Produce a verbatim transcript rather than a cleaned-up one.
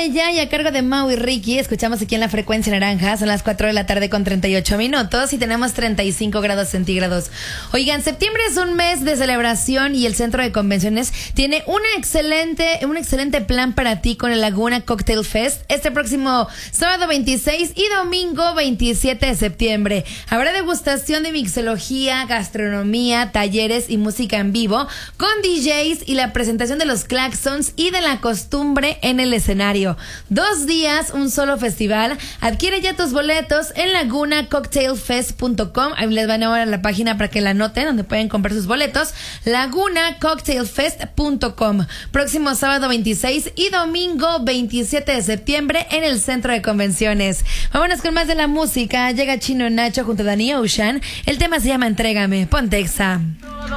ya y a cargo de Mau y Ricky. Escuchamos aquí en la frecuencia naranja. Son las cuatro de la tarde con treinta y ocho minutos y tenemos treinta y cinco grados centígrados. Oigan, septiembre es un mes de celebración y el Centro de Convenciones tiene una excelente, un excelente plan para ti con el Laguna Cocktail Fest este próximo sábado veintiséis y domingo veintisiete de septiembre. Habrá degustación de mixología, gastronomía, talleres y música en vivo con D Js y la presentación de los claxons y de la costumbre en el escenario. Dos días, un solo festival. Adquiere ya tus boletos en laguna cocktail fest punto com. Ahí les van a dar a la página para que la anoten, donde pueden comprar sus boletos. laguna cocktail fest punto com. Próximo sábado veintiséis y domingo veintisiete de septiembre en el Centro de Convenciones. Vámonos con más de la música. Llega Chino Nacho junto a Danny Ocean. El tema se llama Entrégame. Ponte Exa.